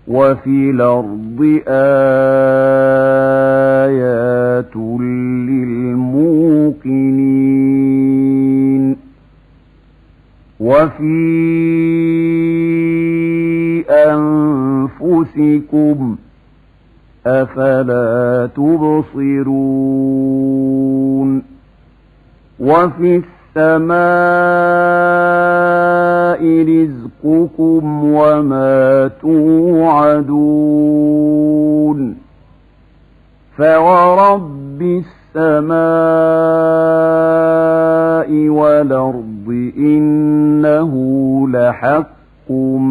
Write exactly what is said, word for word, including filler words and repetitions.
وفي الأرض آيات للموقنين وفي أنفسكم أفلا تبصرون وفي السماء رزقكم وما توعدون فورب السماء والأرض إنه لحق